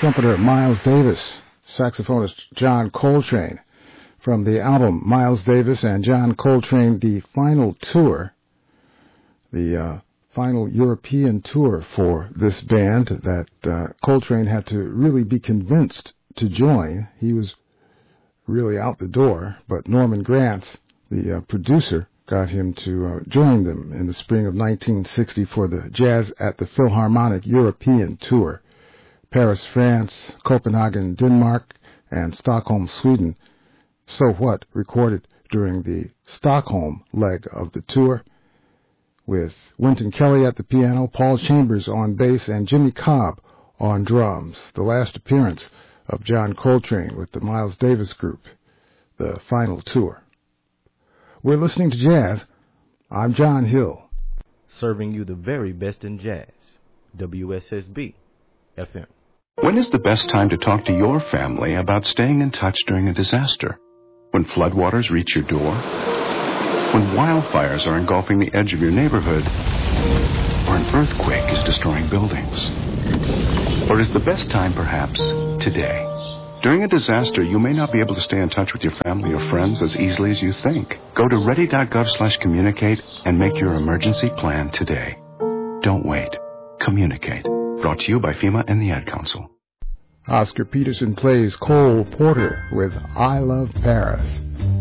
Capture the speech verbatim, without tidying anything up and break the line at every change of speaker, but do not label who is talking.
trumpeter Miles Davis, saxophonist John Coltrane. From the album Miles Davis and John Coltrane, the final tour, the uh, final European tour for this band that uh, Coltrane had to really be convinced to join. He was really out the door, but Norman Granz, the uh, producer, got him to uh, join them in the spring of nineteen sixty for the Jazz at the Philharmonic European Tour. Paris, France, Copenhagen, Denmark, and Stockholm, Sweden. So What, recorded during the Stockholm leg of the tour, with Wynton Kelly at the piano, Paul Chambers on bass, and Jimmy Cobb on drums. The last appearance of John Coltrane with the Miles Davis Group, the final tour. We're listening to jazz. I'm John Hill.
Serving you the very best in jazz. W S S B F M.
When is the best time to talk to your family about staying in touch during a disaster? When floodwaters reach your door? When wildfires are engulfing the edge of your neighborhood? Or an earthquake is destroying buildings? Or is the best time perhaps today? During a disaster, you may not be able to stay in touch with your family or friends as easily as you think. Go to ready.gov slash communicate and make your emergency plan today. Don't wait. Communicate. Brought to you by FEMA and the Ad Council.
Oscar Peterson plays Cole Porter with I Love Paris.